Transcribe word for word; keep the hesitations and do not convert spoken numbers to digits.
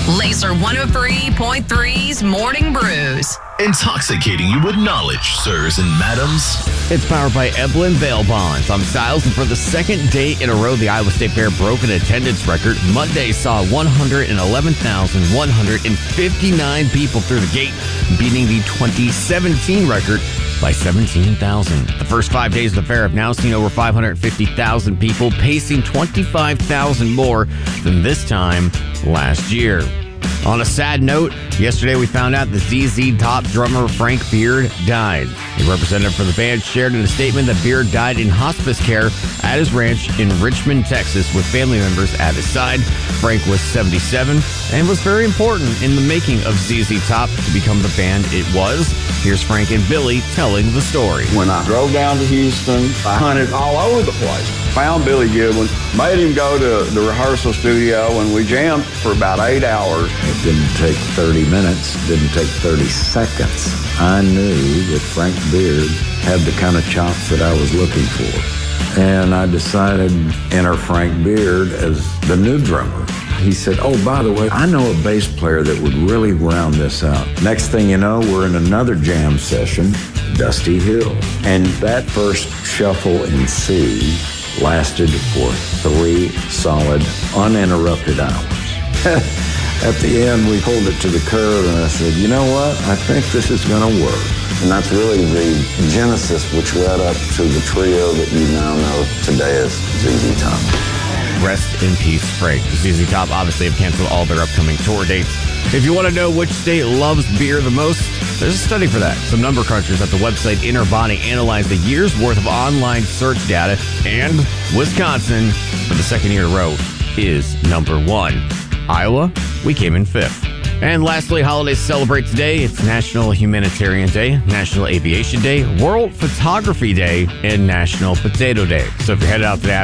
Laser one oh three point three's Morning Brews. Intoxicating you with knowledge, sirs and madams. It's powered by Eblin Bail Bonds. I'm Styles, and for the second day in a row, the Iowa State Fair broke an attendance record. Monday saw one hundred eleven thousand one hundred fifty-nine people through the gate, beating the twenty seventeen record by seventeen thousand. The first five days of the fair have now seen over five hundred fifty thousand people, pacing twenty-five thousand more than this time last year. On a sad note, yesterday we found out that Z Z Top drummer Frank Beard died. A representative for the band shared in a statement that Beard died in hospice care at his ranch in Richmond, Texas, with family members at his side. Frank was seventy-seven and was very important in the making of Z Z Top to become the band it was. Here's Frank and Billy telling the story. When I drove down to Houston, I hunted all over the place. Found Billy Goodwin, made him go to the rehearsal studio, and we jammed for about eight hours. It didn't take thirty minutes, didn't take thirty seconds. I knew that Frank Beard had the kind of chops that I was looking for. And I decided to enter Frank Beard as the new drummer. He said, oh, by the way, I know a bass player that would really round this out. Next thing you know, we're in another jam session, Dusty Hill. And that first shuffle in C lasted for three solid, uninterrupted hours. At the end, we pulled it to the curb, and I said, you know what? I think this is going to work. And that's really the genesis which led up to the trio that you now know today as Z Z Top. Rest in peace, Frank. Z Z Top obviously have canceled all their upcoming tour dates. If you want to know which state loves beer the most, there's a study for that. Some number crunchers at the website Inner Body analyzed the year's worth of online search data, and Wisconsin, for the second year in a row, is number one. Iowa, we came in fifth. And lastly, holidays to celebrate today. It's National Humanitarian Day, National Aviation Day, World Photography Day, and National Potato Day. So if you're headed out today,